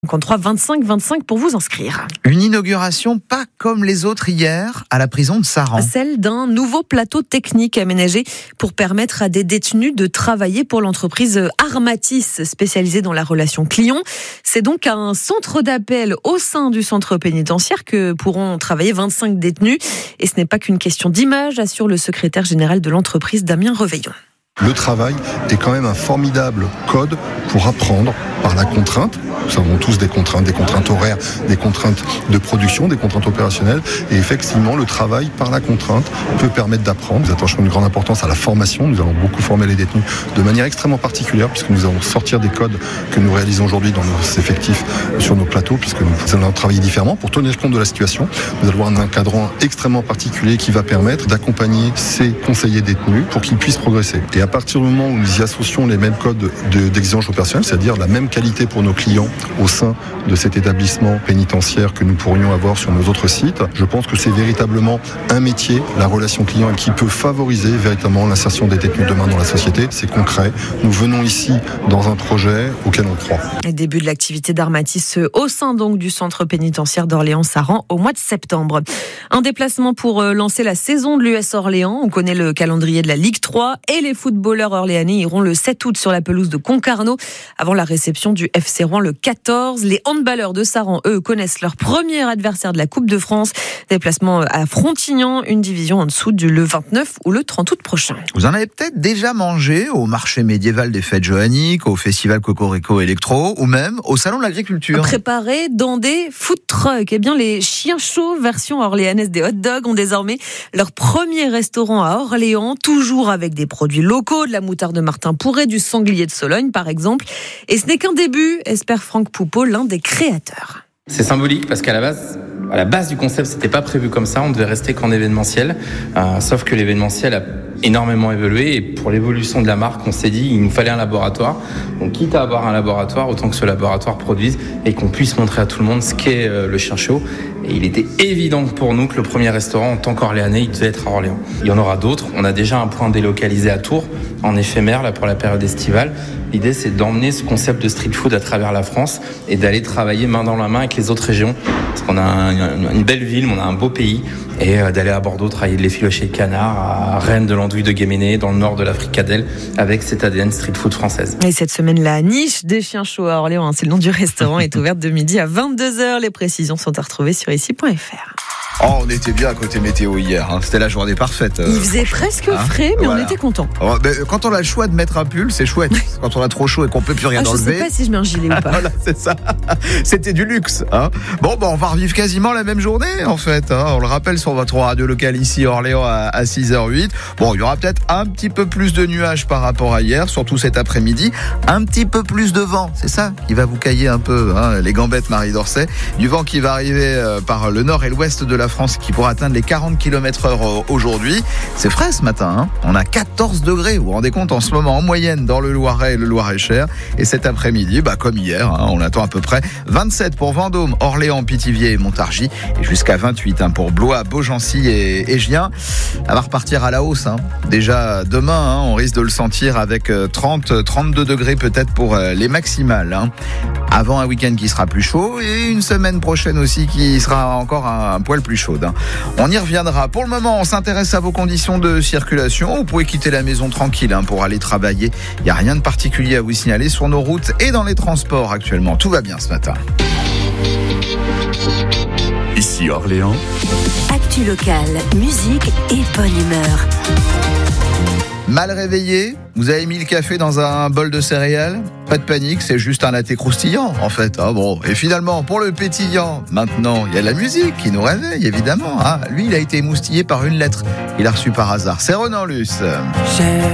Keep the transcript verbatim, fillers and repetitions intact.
cinquante-trois vingt-cinq vingt-cinq pour vous inscrire. Une inauguration pas comme les autres hier à la prison de Saran. Celle d'un nouveau plateau technique aménagé pour permettre à des détenus de travailler pour l'entreprise Armatis, spécialisée dans la relation client. C'est donc un centre d'appel au sein du centre pénitentiaire que pourront travailler vingt-cinq détenus. Et ce n'est pas qu'une question d'image, assure le secrétaire général de l'entreprise, Damien Reveillon. Le travail est quand même un formidable code pour apprendre par la contrainte. Nous avons tous des contraintes, des contraintes horaires, des contraintes de production, des contraintes opérationnelles. Et effectivement, le travail par la contrainte peut permettre d'apprendre. Nous attachons une grande importance à la formation. Nous allons beaucoup former les détenus de manière extrêmement particulière, puisque nous allons sortir des codes que nous réalisons aujourd'hui dans nos effectifs sur nos plateaux, puisque nous allons travailler différemment pour tenir compte de la situation. Nous allons avoir un encadrant extrêmement particulier qui va permettre d'accompagner ces conseillers détenus pour qu'ils puissent progresser. Et à partir du moment où nous y associons les mêmes codes de, d'exigence opérationnelle, c'est-à-dire la même qualité pour nos clients au sein de cet établissement pénitentiaire que nous pourrions avoir sur nos autres sites, je pense que c'est véritablement un métier, la relation client, qui peut favoriser véritablement l'insertion des détenus demain dans la société. C'est concret. Nous venons ici dans un projet auquel on croit. Le début de l'activité d'Armatis au sein donc du centre pénitentiaire d'Orléans-Saran au mois de septembre. Un déplacement pour lancer la saison de l'U S Orléans. On connaît le calendrier de la Ligue trois et les footballeurs orléanais iront le sept août sur la pelouse de Concarneau avant la réception du F C Rouen le quatorze. Les handballeurs de Saran, eux, connaissent leur premier adversaire de la Coupe de France. Déplacement à Frontignan, une division en dessous du le vingt-neuf ou le trente août prochain. Vous en avez peut-être déjà mangé au marché médiéval des fêtes johanniques, au festival Cocorico Electro ou même au salon de l'agriculture. Préparés dans des food trucks. Eh bien, les chiens chauds, version orléanaise des hot dogs, ont désormais leur premier restaurant à Orléans, toujours avec des produits locaux, de la moutarde de Martin Pourret, du sanglier de Sologne par exemple. Et ce n'est qu'un début, espère Franck Poupeau, l'un des créateurs. C'est symbolique parce qu'à la base, à la base du concept, c'était pas prévu comme ça. On devait rester qu'en événementiel. Euh, sauf que l'événementiel a énormément évolué et pour l'évolution de la marque, on s'est dit il nous fallait un laboratoire. Donc, quitte à avoir un laboratoire, autant que ce laboratoire produise et qu'on puisse montrer à tout le monde ce qu'est euh, le chien chaud. Et il était évident pour nous que le premier restaurant, en tant qu'Orléanais, il devait être à Orléans. Il y en aura d'autres. On a déjà un point délocalisé à Tours, en éphémère, là, pour la période estivale. L'idée, c'est d'emmener ce concept de street food à travers la France et d'aller travailler main dans la main avec les autres régions. Parce qu'on a un, une belle ville, on a un beau pays. Et d'aller à Bordeaux travailler de l'effiloché de canard, à Rennes de l'andouille de Guéméné, dans le nord de la fricadelle, avec cet A D N street food française. Et cette semaine, la niche des chiens chauds à Orléans, hein, c'est le nom du restaurant, est ouverte de midi à vingt-deux heures. Les précisions sont à retrouver sur ici point f r. Oh, on était bien à côté météo hier, hein. C'était la journée parfaite. Il faisait presque hein frais, mais voilà. On était contents. Oh, quand on a le choix de mettre un pull, c'est chouette. Quand on a trop chaud et qu'on peut plus rien ah, enlever. Je sais pas si je mets un gilet ou pas. Voilà, c'est ça. C'était du luxe. Hein. Bon, bah, on va revivre quasiment la même journée, en fait. Hein. On le rappelle sur votre radio locale ici, Orléans, à, à six heures huit. Bon, il y aura peut-être un petit peu plus de nuages par rapport à hier, surtout cet après-midi. Un petit peu plus de vent. C'est ça qui va vous cailler un peu, hein, les gambettes Marie Dorcet. Du vent qui va arriver euh, par le nord et l'ouest de la France, qui pourra atteindre les quarante kilomètres heure aujourd'hui. C'est frais ce matin, hein. On a quatorze degrés, vous vous rendez compte, en ce moment en moyenne dans le Loiret et le Loir-et-Cher. Et cet après-midi, bah, comme hier, hein, on attend à peu près vingt-sept pour Vendôme, Orléans, Pithiviers et Montargis, et jusqu'à vingt-huit hein, pour Blois, Beaugency et, et Gien. Ça va repartir à la hausse, hein. Déjà demain, hein, on risque de le sentir avec trente, trente-deux degrés peut-être pour les maximales, hein. Avant un week-end qui sera plus chaud et une semaine prochaine aussi qui sera encore un, un poil plus chaude, hein. On y reviendra. Pour le moment, on s'intéresse à vos conditions de circulation. Vous pouvez quitter la maison tranquille hein, pour aller travailler. Il n'y a rien de particulier à vous signaler sur nos routes et dans les transports actuellement. Tout va bien ce matin. Ici Orléans. Actu locale, musique et bonne humeur. Mal réveillé, vous avez mis le café dans un bol de céréales. Pas de panique, c'est juste un latte croustillant en fait. Hein, bon. Et finalement, pour le pétillant, maintenant, il y a la musique qui nous réveille évidemment. Hein. Lui, il a été émoustillé par une lettre qu'il a reçue par hasard. C'est Renan Luce.